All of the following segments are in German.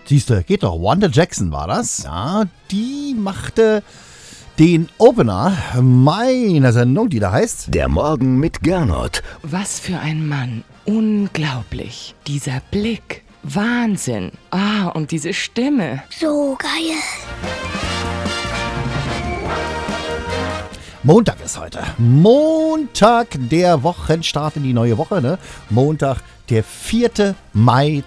Siehste, geht doch. Wanda Jackson war das. Ja, die machte den Opener meiner Sendung, die da heißt Der Morgen mit Gernot. Was für ein Mann. Unglaublich. Dieser Blick. Wahnsinn. Und diese Stimme. So geil. Montag ist heute. Montag, der Wochenstart in die neue Woche, ne? Montag, der 4. Mai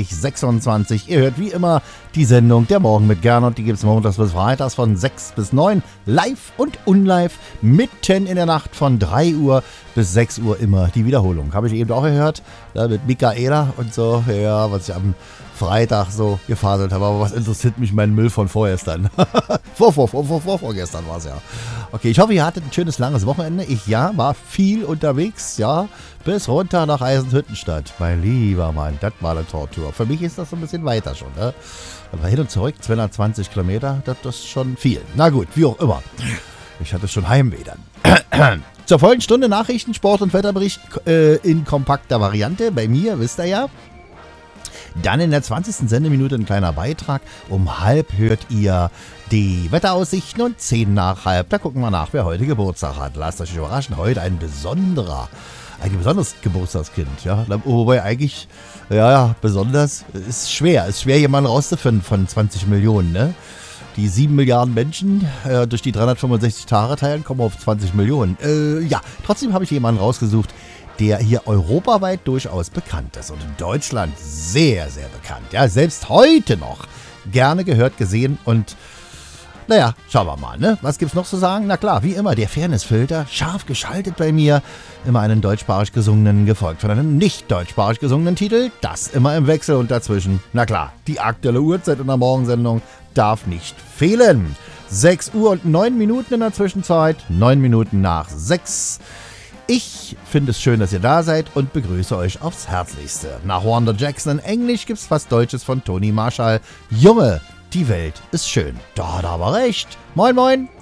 2026. Ihr hört wie immer die Sendung Der Morgen mit Gernot. Die gibt es montags bis freitags von 6 bis 9. Live und unlive. Mitten in der Nacht von 3 Uhr bis 6 Uhr immer die Wiederholung. Habe ich eben auch gehört. Da mit Michaela und so. Ja, was ich am Freitag so gefaselt habe. Aber was interessiert mich mein Müll von vorgestern? Vorgestern war es ja. Okay, ich hoffe, ihr hattet ein schönes, langes Wochenende. Ich war viel unterwegs, ja. Bis runter nach Eisenhüttenstadt. Mein lieber Mann, das war eine Tortur. Für mich ist das so ein bisschen weiter schon, ne? Aber hin und zurück, 220 Kilometer, das ist schon viel. Na gut, wie auch immer. Ich hatte schon Heimweh dann. Zur vollen Stunde Nachrichten, Sport und Wetterbericht in kompakter Variante. Bei mir, wisst ihr ja. Dann in der 20. Sendeminute ein kleiner Beitrag. Um 12:30 hört ihr die Wetteraussichten und 10 nach 12:30. Da gucken wir nach, wer heute Geburtstag hat. Lasst euch überraschen, heute ein besonderes Geburtstagskind. Ja? Wobei eigentlich, besonders, ist schwer jemanden rauszufinden von 20 Millionen. Ne? Die 7 Milliarden Menschen durch die 365 Tage teilen, kommen auf 20 Millionen. Trotzdem habe ich jemanden rausgesucht, der hier europaweit durchaus bekannt ist und in Deutschland sehr, sehr bekannt. Ja, selbst heute noch gerne gehört, gesehen und schauen wir mal, ne? Was gibt's noch zu sagen? Na klar, wie immer, der Fairnessfilter, scharf geschaltet bei mir, immer einen deutschsprachig gesungenen, gefolgt von einem nicht deutschsprachig gesungenen Titel, das immer im Wechsel und dazwischen. Na klar, die aktuelle Uhrzeit in der Morgensendung darf nicht fehlen. 6 Uhr und 9 Minuten in der Zwischenzeit, 9 Minuten nach 6. Ich finde es schön, dass ihr da seid und begrüße euch aufs Herzlichste. Nach Wanda Jackson in Englisch gibt's was Deutsches von Toni Marshall. Junge, die Welt ist schön. Da hat er aber recht. Moin, moin.